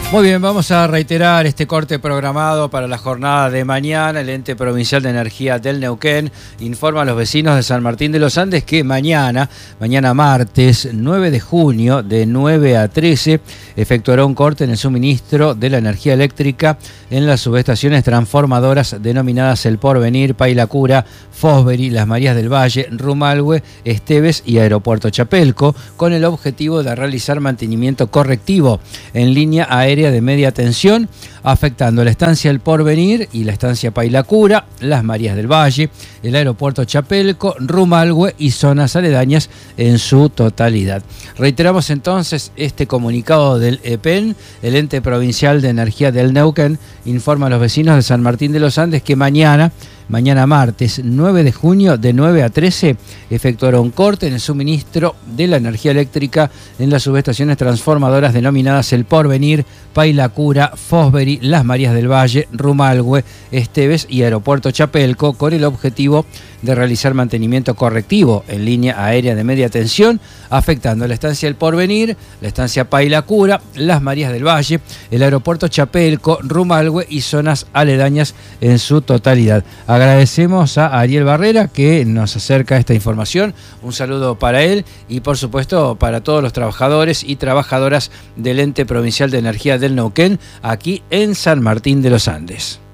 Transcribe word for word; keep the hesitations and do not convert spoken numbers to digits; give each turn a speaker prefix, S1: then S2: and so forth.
S1: Muy bien, vamos a reiterar este corte programado para la jornada de mañana. El Ente Provincial de Energía del Neuquén informa a los vecinos de San Martín de los Andes que mañana, mañana martes nueve de junio, de nueve a trece, efectuará un corte en el suministro de la energía eléctrica en las subestaciones transformadoras denominadas El Porvenir, Pailacura, Fosbery, Las Marías del Valle, Rumalhue, Esteves y Aeropuerto Chapelco, con el objetivo de realizar mantenimiento correctivo en línea aérea de media tensión, afectando la estancia El Porvenir y la estancia Pailacura, Las Marías del Valle, el Aeropuerto Chapelco, Rumalhue y zonas aledañas en su totalidad. Reiteramos entonces este comunicado del E P E N. El Ente Provincial de Energía del Neuquén informa a los vecinos de San Martín de los Andes que mañana Mañana martes nueve de junio, de nueve a trece, efectuará un corte en el suministro de la energía eléctrica en las subestaciones transformadoras denominadas El Porvenir, Pailacura, Fosbery, Las Marías del Valle, Rumalhue, Esteves y Aeropuerto Chapelco, con el objetivo de realizar mantenimiento correctivo en línea aérea de media tensión, afectando la estancia El Porvenir, la estancia Pailacura, Las Marías del Valle, el Aeropuerto Chapelco, Rumalhue y zonas aledañas en su totalidad. Agradecemos a Ariel Barrera que nos acerca esta información. Un saludo para él y por supuesto para todos los trabajadores y trabajadoras del Ente Provincial de Energía del Neuquén aquí en San Martín de los Andes.